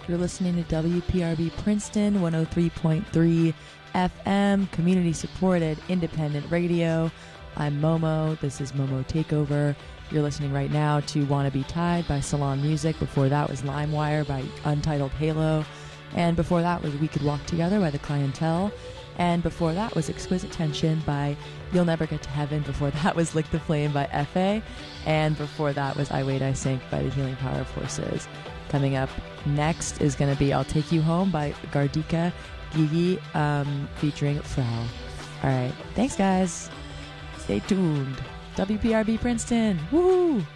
You're listening to WPRB Princeton 103.3 FM, community-supported independent radio. I'm Momo. This is Momo Takeover. You're listening right now to Wanna Be Tied by Salon Music. Before that was LimeWire by Untitled Halo. And before that was We Could Walk Together by The Clientele. And before that was Exquisite Tension by You'll Never Get to Heaven. Before that was Lick the Flame by F.A. And before that was I Wait, I Sink by The Healing Power of Horses. Coming up next is going to be I'll Take You Home by Gardika Gigi featuring Frau. All right. Thanks, guys. Stay tuned. WPRB Princeton. Woohoo!